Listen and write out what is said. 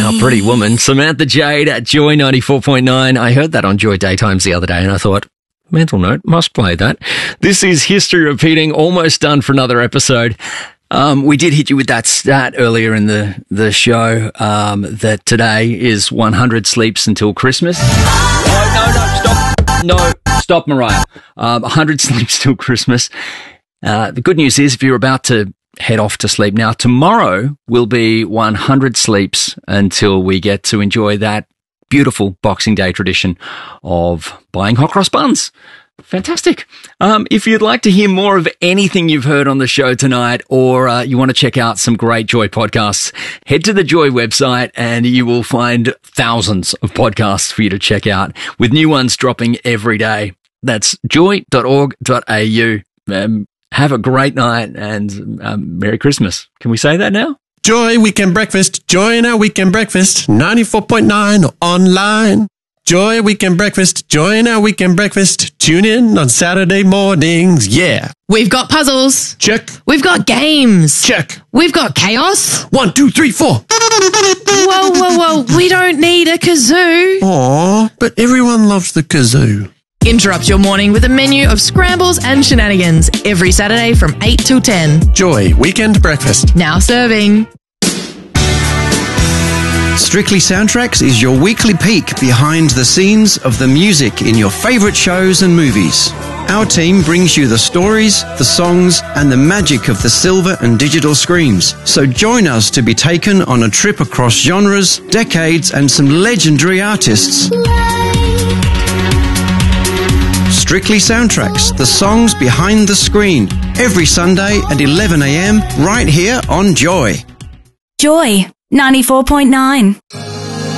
Wow, Pretty Woman. Samantha Jade at Joy 94.9. I heard that on Joy Daytimes the other day and I thought, mental note, must play that. This is History Repeating, almost done for another episode. We did hit you with that stat earlier in the show, that today is 100 sleeps until Christmas. Stop, Mariah. 100 sleeps till Christmas. The good news is if you're about to head off to sleep now, tomorrow will be 100 sleeps until we get to enjoy that beautiful Boxing Day tradition of buying hot cross buns. Fantastic. If you'd like to hear more of anything you've heard on the show tonight, or you want to check out some great Joy podcasts, head to the Joy website and you will find thousands of podcasts for you to check out, with new ones dropping every day. That's joy.org.au. Have a great night and Merry Christmas. Can we say that now? Joy Weekend Breakfast. Join our Weekend Breakfast. 94.9 online. Joy Weekend Breakfast. Join our Weekend Breakfast. Tune in on Saturday mornings. Yeah. We've got puzzles. Check. We've got games. Check. We've got chaos. 1, 2, 3, 4. Whoa. We don't need a kazoo. Aw, but everyone loves the kazoo. Interrupt your morning with a menu of scrambles and shenanigans every Saturday from 8 till 10. Joy Weekend Breakfast. Now serving. Strictly Soundtracks is your weekly peek behind the scenes of the music in your favourite shows and movies. Our team brings you the stories, the songs, and the magic of the silver and digital screens. So join us to be taken on a trip across genres, decades, and some legendary artists. Strictly Soundtracks, the songs behind the screen, every Sunday at 11 a.m. right here on Joy. Joy 94.9.